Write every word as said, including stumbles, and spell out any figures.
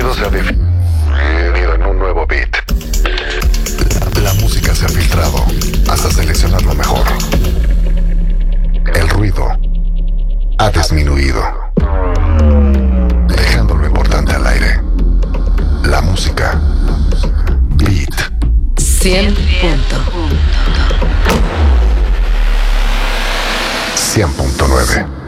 sonido se ha definido en un nuevo beat. La, la música se ha filtrado hasta seleccionar lo mejor. El ruido ha disminuido, dejando lo importante al aire. La música. Beat. cien punto cien punto nueve.